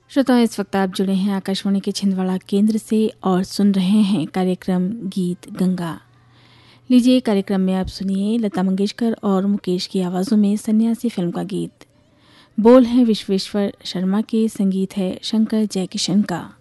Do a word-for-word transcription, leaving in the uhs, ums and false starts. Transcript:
श्रोताओं, इस वक्त आप जुड़े हैं आकाशवाणी के छिंदवाड़ा केंद्र से और सुन रहे हैं कार्यक्रम गीत गंगा। लीजिए कार्यक्रम में आप सुनिए लता मंगेशकर और मुकेश की आवाज़ों में सन्यासी फिल्म का गीत। बोल है विश्वेश्वर शर्मा के, संगीत है शंकर जयकिशन का।